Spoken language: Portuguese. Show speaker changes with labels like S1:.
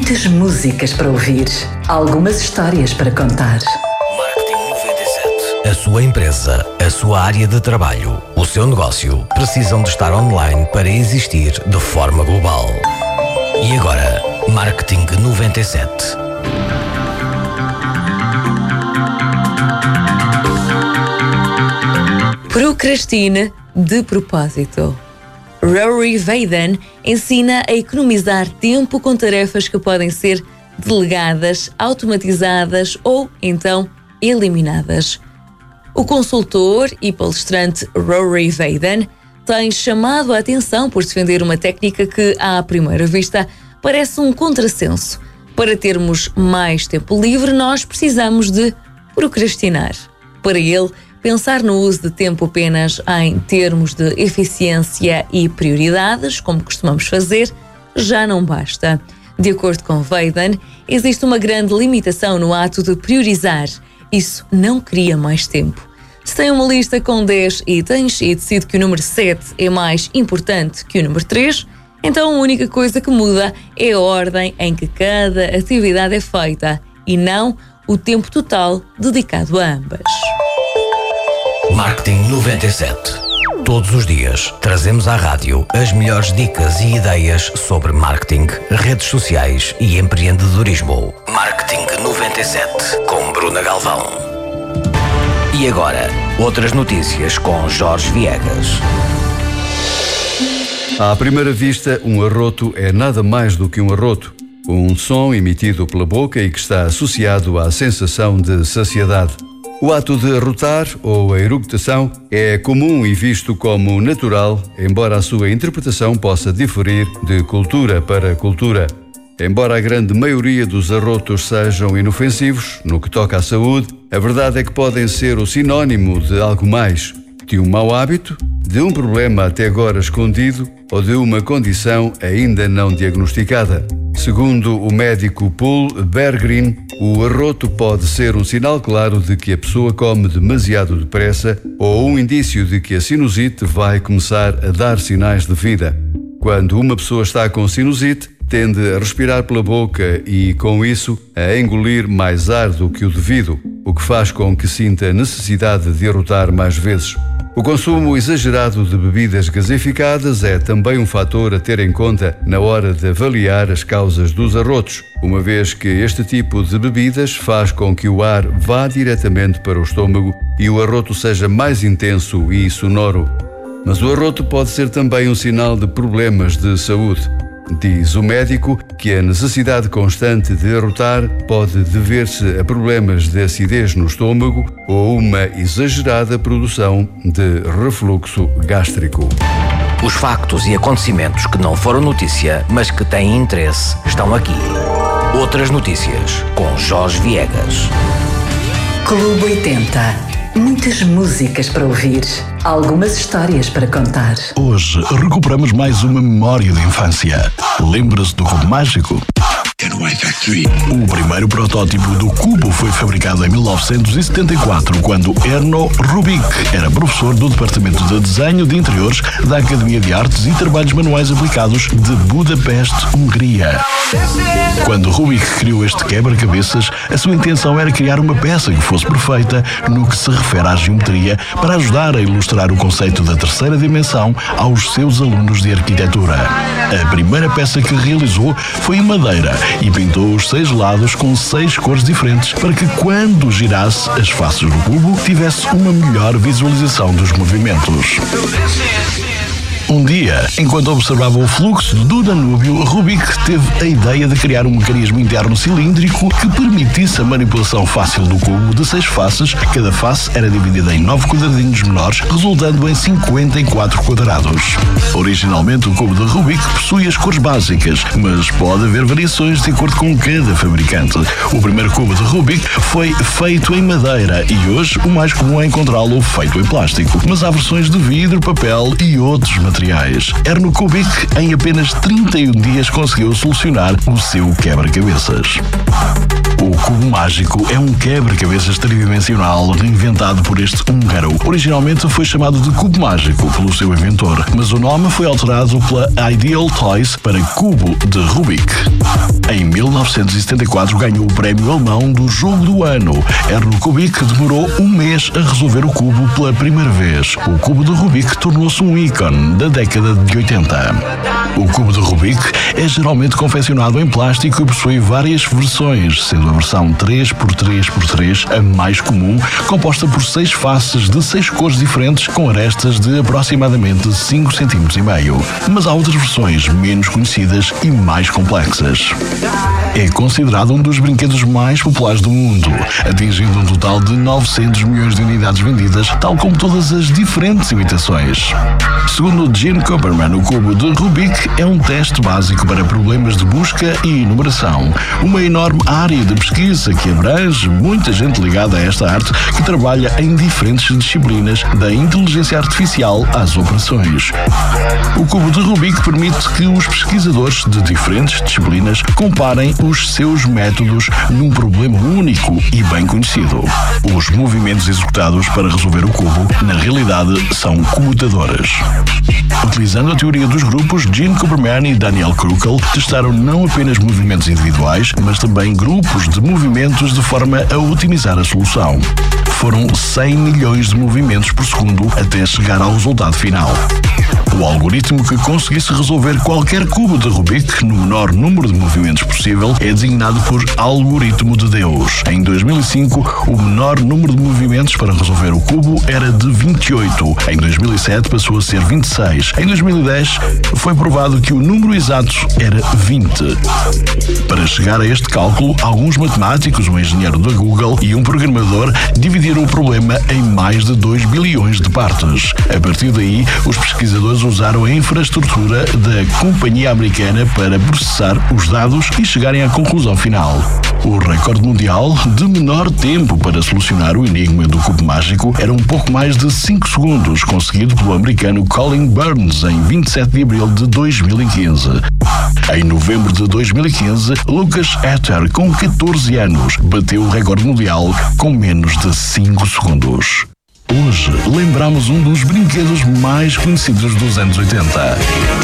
S1: Muitas músicas para ouvir, algumas histórias para contar.
S2: Marketing 97. A sua empresa, a sua área de trabalho, o seu negócio precisam de estar online para existir de forma global. E agora, Marketing 97.
S3: Procrastine de propósito. Rory Vaden ensina a economizar tempo com tarefas que podem ser delegadas, automatizadas ou, então, eliminadas. O consultor e palestrante Rory Vaden tem chamado a atenção por defender uma técnica que, à primeira vista, parece um contrassenso. Para termos mais tempo livre, nós precisamos de procrastinar. Para ele, pensar no uso de tempo apenas em termos de eficiência e prioridades, como costumamos fazer, já não basta. De acordo com Vaden, existe uma grande limitação no ato de priorizar. Isso não cria mais tempo. Se tem uma lista com 10 itens e decide que o número 7 é mais importante que o número 3, então a única coisa que muda é a ordem em que cada atividade é feita e não o tempo total dedicado a ambas.
S2: Marketing 97. Todos os dias trazemos à rádio as melhores dicas e ideias sobre marketing, redes sociais e empreendedorismo. Marketing 97 com Bruna Galvão. E agora, outras notícias com Jorge Viegas.
S4: À primeira vista, um arroto é nada mais do que um arroto. Um som emitido pela boca e que está associado à sensação de saciedade. O ato de arrotar, ou a eructação, é comum e visto como natural, embora a sua interpretação possa diferir de cultura para cultura. Embora a grande maioria dos arrotos sejam inofensivos, no que toca à saúde, a verdade é que podem ser o sinónimo de algo mais, de um mau hábito, de um problema até agora escondido ou de uma condição ainda não diagnosticada. Segundo o médico Paul Berggren, o arroto pode ser um sinal claro de que a pessoa come demasiado depressa ou um indício de que a sinusite vai começar a dar sinais de vida. Quando uma pessoa está com sinusite, tende a respirar pela boca e, com isso, a engolir mais ar do que o devido, o que faz com que sinta a necessidade de arrotar mais vezes. O consumo exagerado de bebidas gaseificadas é também um fator a ter em conta na hora de avaliar as causas dos arrotos, uma vez que este tipo de bebidas faz com que o ar vá diretamente para o estômago e o arroto seja mais intenso e sonoro. Mas o arroto pode ser também um sinal de problemas de saúde. Diz o médico que a necessidade constante de arrotar pode dever-se a problemas de acidez no estômago ou uma exagerada produção de refluxo gástrico.
S2: Os factos e acontecimentos que não foram notícia, mas que têm interesse, estão aqui. Outras notícias com Jorge Viegas.
S1: Clube 80. Muitas músicas para ouvir, algumas histórias para contar.
S5: Hoje recuperamos mais uma memória de infância. Lembra-se do cubo mágico? O primeiro protótipo do cubo foi fabricado em 1974, quando Erno Rubik era professor do Departamento de Desenho de Interiores da Academia de Artes e Trabalhos Manuais Aplicados de Budapeste, Hungria. Quando Rubik criou este quebra-cabeças, a sua intenção era criar uma peça que fosse perfeita no que se refere à geometria para ajudar a ilustrar o conceito da terceira dimensão aos seus alunos de arquitetura. A primeira peça que realizou foi em madeira e pintou os 6 lados com 6 cores diferentes para que, quando girasse as faces do cubo, tivesse uma melhor visualização dos movimentos. Um dia, enquanto observava o fluxo do Danúbio, Rubik teve a ideia de criar um mecanismo interno cilíndrico que permitisse a manipulação fácil do cubo de 6 faces. Cada face era dividida em 9 quadradinhos menores, resultando em 54 quadrados. Originalmente, o cubo de Rubik possui as cores básicas, mas pode haver variações de acordo com cada fabricante. O primeiro cubo de Rubik foi feito em madeira e hoje o mais comum é encontrá-lo feito em plástico, mas há versões de vidro, papel e outros materiais. Erno Rubik, em apenas 31 dias, conseguiu solucionar o seu quebra-cabeças. O cubo mágico é um quebra-cabeças tridimensional inventado por este húngaro. Originalmente foi chamado de cubo mágico pelo seu inventor, mas o nome foi alterado pela Ideal Toys para cubo de Rubik. Em 1974 ganhou o prémio alemão do Jogo do Ano. Erno Kubik demorou um mês a resolver o cubo pela primeira vez. O cubo de Rubik tornou-se um ícone da década de 80. O cubo de Rubik é geralmente confeccionado em plástico e possui várias versões, sendo a versão 3x3x3 a mais comum, composta por 6 faces de 6 cores diferentes com arestas de aproximadamente 5,5 cm. Mas há outras versões menos conhecidas e mais complexas. É considerado um dos brinquedos mais populares do mundo, atingindo um total de 900 milhões de unidades vendidas, tal como todas as diferentes imitações. Segundo Gene Cooperman, o cubo de Rubik é um teste básico para problemas de busca e enumeração, uma enorme área de pesquisa que abrange muita gente ligada a esta arte que trabalha em diferentes disciplinas, da inteligência artificial às operações. O cubo de Rubik permite que os pesquisadores de diferentes disciplinas comparem os seus métodos num problema único e bem conhecido. Os movimentos executados para resolver o cubo, na realidade, são comutadores. Utilizando a teoria dos grupos, Gene Cooperman e Daniel Krukel testaram não apenas movimentos individuais, mas também grupos de movimentos de forma a otimizar a solução. Foram 100 milhões de movimentos por segundo até chegar ao resultado final. O algoritmo que conseguisse resolver qualquer cubo de Rubik no menor número de movimentos possível é designado por algoritmo de Deus. Em 2005, o menor número de movimentos para resolver o cubo era de 28. Em 2007, passou a ser 26. Em 2010, foi provado que o número exato era 20. Para chegar a este cálculo, alguns matemáticos, um engenheiro da Google e um programador dividiram o problema em mais de 2 bilhões de partes. A partir daí, os pesquisadores usaram a infraestrutura da companhia americana para processar os dados e chegarem à conclusão final. O recorde mundial de menor tempo para solucionar o enigma do cubo mágico era um pouco mais de 5 segundos, conseguido pelo americano Colin Burns em 27 de abril de 2015. Em novembro de 2015, Lucas Etter, com 14 anos, bateu o recorde mundial com menos de 5 segundos. Hoje, lembramos um dos brinquedos mais conhecidos dos anos 80.